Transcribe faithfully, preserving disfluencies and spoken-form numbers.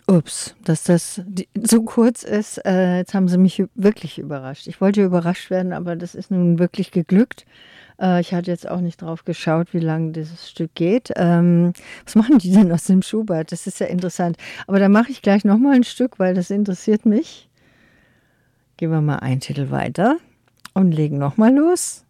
Ups, dass das die so kurz ist, äh, jetzt haben Sie mich ü wirklich überrascht. Ich wollte ja überrascht werden, aber das ist nun wirklich geglückt. Äh, ich hatte jetzt auch nicht drauf geschaut, wie lang dieses Stück geht. Ähm, was machen die denn aus dem Schubert? Das ist ja interessant. Aber dann mache ich gleich noch mal 'n Stück, weil das interessiert mich. Gehen wir mal einen Titel weiter und legen noch mal los.